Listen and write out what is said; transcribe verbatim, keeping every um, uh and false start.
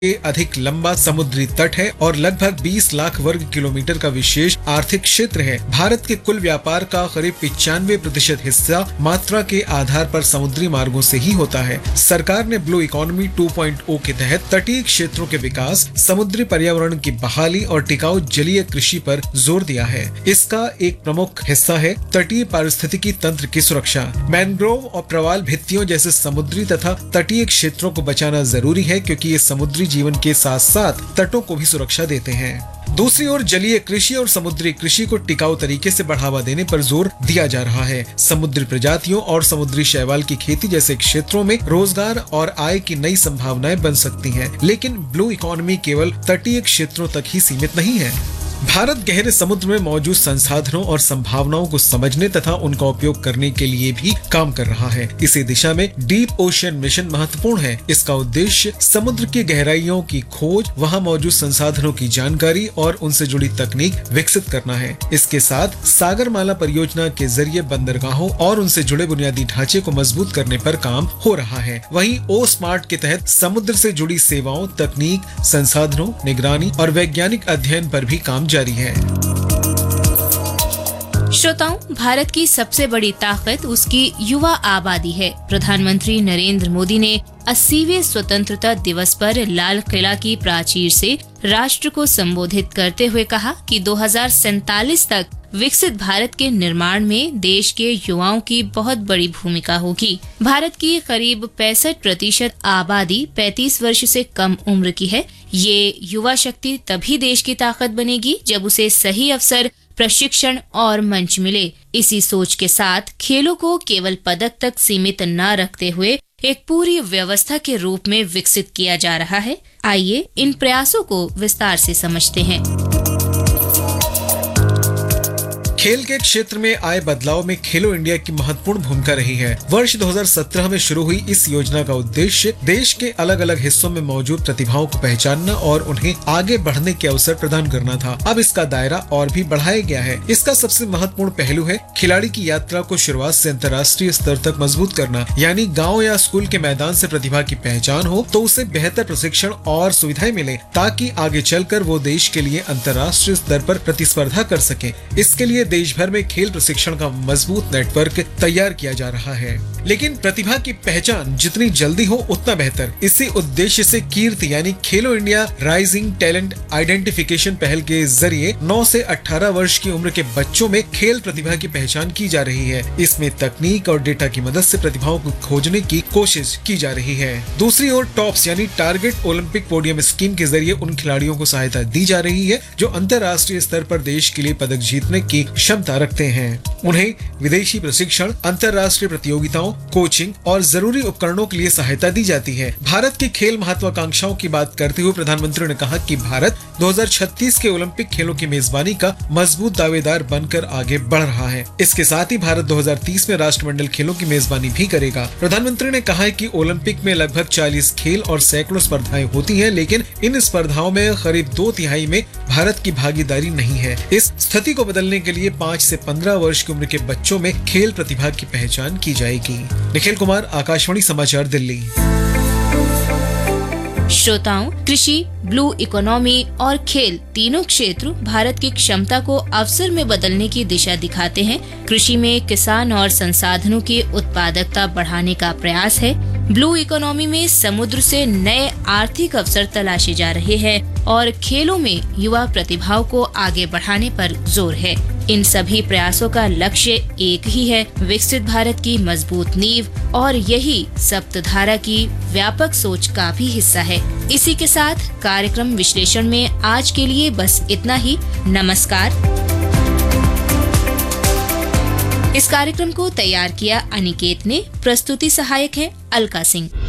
के अधिक लंबा समुद्री तट है और लगभग बीस लाख वर्ग किलोमीटर का विशेष आर्थिक क्षेत्र है। भारत के कुल व्यापार का करीब पचानवे प्रतिशत हिस्सा मात्रा के आधार पर समुद्री मार्गों से ही होता है। सरकार ने ब्लू इकोनॉमी टू पॉइंट ओ के तहत तटीय क्षेत्रों के विकास, समुद्री पर्यावरण की बहाली और टिकाऊ जलीय कृषि पर जोर दिया है। इसका एक प्रमुख हिस्सा है तटीय पारिस्थितिकी तंत्र की सुरक्षा। मैंग्रोव और प्रवाल भित्तियों जैसे समुद्री तथा तटीय क्षेत्रों को बचाना जरूरी है, क्योंकि ये समुद्री जीवन के साथ साथ तटों को भी सुरक्षा देते हैं। दूसरी ओर जलीय कृषि और समुद्री कृषि को टिकाऊ तरीके से बढ़ावा देने पर जोर दिया जा रहा है। समुद्री प्रजातियों और समुद्री शैवाल की खेती जैसे क्षेत्रों में रोजगार और आय की नई संभावनाएं बन सकती हैं। लेकिन ब्लू इकोनॉमी केवल तटीय क्षेत्रों तक ही सीमित नहीं है। भारत गहरे समुद्र में मौजूद संसाधनों और संभावनाओं को समझने तथा उनका उपयोग करने के लिए भी काम कर रहा है। इसी दिशा में डीप ओशन मिशन महत्वपूर्ण है। इसका उद्देश्य समुद्र की गहराइयों की खोज, वहां मौजूद संसाधनों की जानकारी और उनसे जुड़ी तकनीक विकसित करना है। इसके साथ सागरमाला परियोजना के जरिए बंदरगाहों और उनसे जुड़े बुनियादी ढांचे को मजबूत करने पर काम हो रहा है। वहीं ओ स्मार्ट के तहत समुद्र से जुड़ी सेवाओं, तकनीक, संसाधनों, निगरानी और वैज्ञानिक अध्ययन पर भी काम जारी है। श्रोताओं, भारत की सबसे बड़ी ताकत उसकी युवा आबादी है। प्रधानमंत्री नरेंद्र मोदी ने अस्सीवें स्वतंत्रता दिवस पर लाल किला की प्राचीर से राष्ट्र को संबोधित करते हुए कहा कि दो हज़ार सैंतालीस तक विकसित भारत के निर्माण में देश के युवाओं की बहुत बड़ी भूमिका होगी। भारत की करीब पैंसठ प्रतिशत आबादी पैंतीस वर्ष से कम उम्र की है। ये युवा शक्ति तभी देश की ताकत बनेगी जब उसे सही अवसर, प्रशिक्षण और मंच मिले। इसी सोच के साथ खेलों को केवल पदक तक सीमित न रखते हुए एक पूरी व्यवस्था के रूप में विकसित किया जा रहा है। आइए इन प्रयासों को विस्तार से समझते हैं। खेल के क्षेत्र में आए बदलाव में खेलो इंडिया की महत्वपूर्ण भूमिका रही है। वर्ष दो हज़ार सत्रह में शुरू हुई इस योजना का उद्देश्य देश के अलग अलग हिस्सों में मौजूद प्रतिभाओं को पहचानना और उन्हें आगे बढ़ने के अवसर प्रदान करना था। अब इसका दायरा और भी बढ़ाया गया है। इसका सबसे महत्वपूर्ण पहलू है खिलाड़ी की यात्रा को शुरुआत से अंतर्राष्ट्रीय स्तर तक मजबूत करना। यानी गाँव या स्कूल के मैदान से प्रतिभा की पहचान हो तो उसे बेहतर प्रशिक्षण और सुविधाएं मिले, ताकि आगे चलकर वो देश के लिए अंतर्राष्ट्रीय स्तर पर प्रतिस्पर्धा कर सके। इसके लिए देश भर में खेल प्रशिक्षण का मजबूत नेटवर्क तैयार किया जा रहा है। लेकिन प्रतिभा की पहचान जितनी जल्दी हो उतना बेहतर। इसी उद्देश्य से कीर्ति यानी खेलो इंडिया राइजिंग टैलेंट आइडेंटिफिकेशन पहल के जरिए नौ से अठारह वर्ष की उम्र के बच्चों में खेल प्रतिभा की पहचान की जा रही है। इसमें तकनीक और डेटा की मदद से प्रतिभाओं को खोजने की कोशिश की जा रही है। दूसरी ओर टॉप्स यानी टारगेट ओलंपिक पोडियम स्कीम के जरिए उन खिलाड़ियों को सहायता दी जा रही है जो अंतर्राष्ट्रीय स्तर पर देश के लिए पदक जीतने की क्षमता रखते हैं। उन्हें विदेशी प्रशिक्षण, अंतर्राष्ट्रीय प्रतियोगिताओं, कोचिंग और जरूरी उपकरणों के लिए सहायता दी जाती है। भारत की खेल महत्वाकांक्षाओं की बात करते हुए प्रधानमंत्री ने कहा कि भारत दो हज़ार छत्तीस के ओलंपिक खेलों की मेजबानी का मजबूत दावेदार बनकर आगे बढ़ रहा है। इसके साथ ही भारत दो हज़ार तीस में राष्ट्रमंडल खेलों की मेजबानी भी करेगा। प्रधानमंत्री ने कहा है कि ओलंपिक में लगभग चालीस खेल और सैकड़ों स्पर्धाएं होती हैं, लेकिन इन स्पर्धाओं में करीब दो तिहाई में भारत की भागीदारी नहीं है। इस स्थिति को बदलने के लिए पाँच से पंद्रह वर्ष की उम्र के बच्चों में खेल प्रतिभा की पहचान की जाएगी। निखिल कुमार, आकाशवाणी समाचार, दिल्ली। श्रोताओं, कृषि, ब्लू इकोनॉमी और खेल तीनों क्षेत्र भारत की क्षमता को अवसर में बदलने की दिशा दिखाते हैं। कृषि में किसान और संसाधनों की उत्पादकता बढ़ाने का प्रयास है। ब्लू इकोनॉमी में समुद्र से नए आर्थिक अवसर तलाशे जा रहे हैं और खेलों में युवा प्रतिभाओं को आगे बढ़ाने पर जोर है। इन सभी प्रयासों का लक्ष्य एक ही है, विकसित भारत की मजबूत नींव, और यही सप्तधारा की व्यापक सोच का भी हिस्सा है। इसी के साथ कार्यक्रम विश्लेषण में आज के लिए बस इतना ही। नमस्कार। इस कार्यक्रम को तैयार किया अनिकेत ने, प्रस्तुति सहायक है अलका सिंह।